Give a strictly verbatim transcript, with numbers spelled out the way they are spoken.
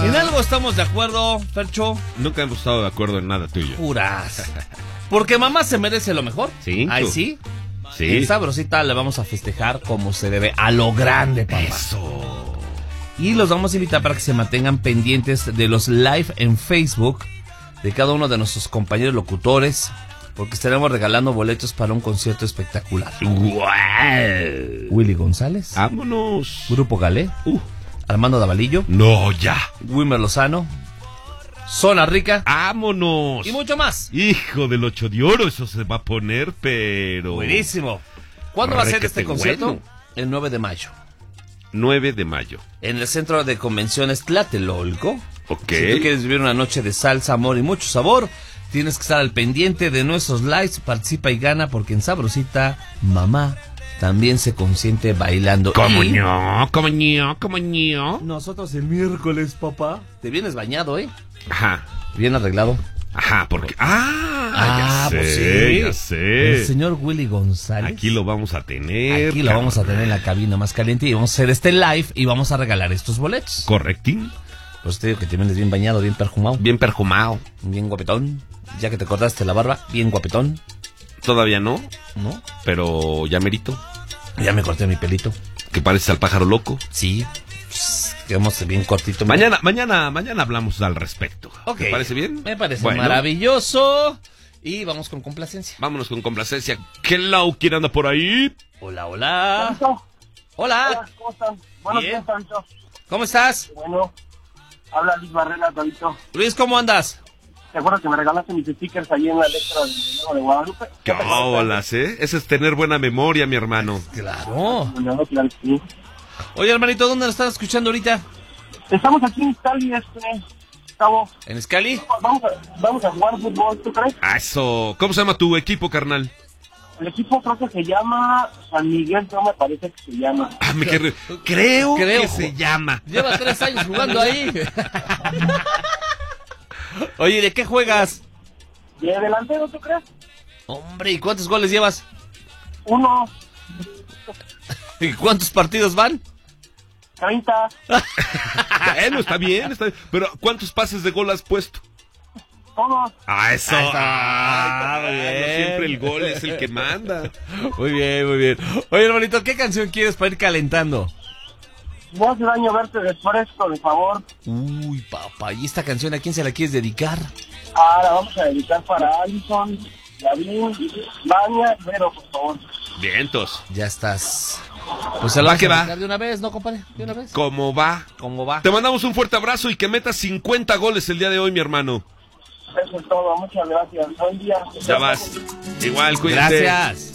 En algo estamos de acuerdo, Fercho. Nunca hemos estado de acuerdo en nada tuyo. Puras. Porque mamá se merece lo mejor. Sí. Ay, sí. Sí. En Sabrosita le vamos a festejar como se debe, a lo grande, papá. Eso. Y los vamos a invitar para que se mantengan pendientes de los live en Facebook de cada uno de nuestros compañeros locutores, porque estaremos regalando boletos para un concierto espectacular. ¡Wow! Willy González. ¡Vámonos! Grupo Galé. Uh. Armando Davalillo. No, ya. Wilmer Lozano. Zona Rica. ¡Vámonos! Y mucho más. Hijo del ocho de oro, eso se va a poner, pero... Buenísimo. ¿Cuándo va a ser Requete este concierto? bueno. El nueve de mayo. nueve de mayo. En el Centro de Convenciones Tlatelolco. Ok. Si tú quieres vivir una noche de salsa, amor y mucho sabor, tienes que estar al pendiente de nuestros lives. Participa y gana, porque en Sabrosita, mamá también se consiente bailando. ¿Cómo Y no? ¿Cómo no? ¿Cómo no? nosotros el miércoles, papá. Te vienes bañado, ¿eh? Ajá. Bien arreglado. Ajá, porque... ¡Ah! Ah, ya sé, pues sí. ya sé. El señor Willy González. Aquí lo vamos a tener. Aquí lo vamos a tener en la cabina más caliente y vamos a hacer este live y vamos a regalar estos boletos. Correctín. Pues te digo que te vienes bien bañado, bien perfumado, Bien perfumado. bien guapetón. Ya que te cortaste la barba, bien guapetón, Todavía no, ¿no? pero ya merito. Ya me corté mi pelito. Que pareces al pájaro loco. Sí. Pues, quedamos bien cortito. Mañana, mañana, mañana hablamos al respecto. Ok. ¿Te parece bien? Me parece Bueno, maravilloso. Y vamos con complacencia. vámonos con complacencia. Hello, ¿quién anda por ahí? Hola, hola. Tabito. Hola. Hola, ¿cómo están? Buenos Bien. días, Tabito. ¿Cómo estás? Bueno, habla Luis Barrera, Tabito. Luis, ¿cómo andas? ¿Te acuerdas que me regalaste mis stickers ahí en la letra del Veneno de Guadalupe? ¿Qué holas, eh? Eso es tener buena memoria, mi hermano. Claro. No, claro que sí. Oye, hermanito, ¿dónde lo estás escuchando ahorita? Estamos aquí en Cali, este, Gustavo. ¿En Scali? Vamos a, vamos a jugar fútbol, ¿tú crees? Ah, eso. ¿Cómo se llama tu equipo, carnal? El equipo creo que se llama San Miguel, no me parece que se llama. Ah, me quedé- Creo, Creo. que se llama. Lleva tres años jugando ahí. Oye, ¿de qué juegas? ¿Y de delantero, tú crees? Hombre, ¿y cuántos goles llevas? Uno, ¿Y cuántos partidos van? treinta, Bueno, está bien, está bien. Pero, ¿cuántos pases de gol has puesto? todos. Ah, eso. Ahí está. Ah, Muy bueno, bien. siempre el gol es el que manda. Muy bien, muy bien. Oye, hermanito, ¿qué canción quieres para ir calentando? No hace daño verte de fresco, de favor. Uy, papá, ¿y esta canción a quién se la quieres dedicar? Ahora vamos a dedicar para Alison, David, Vania, Vero, por favor. Vientos. Ya estás. Pues se la Va vas que a va. dedicar de una vez, ¿no, compadre? ¿De una vez? ¿Cómo va? ¿Cómo va? Te mandamos un fuerte abrazo y que metas cincuenta goles el día de hoy, mi hermano. Eso es todo, muchas gracias. Buen día. Ya vas. Igual, cuídate. Gracias.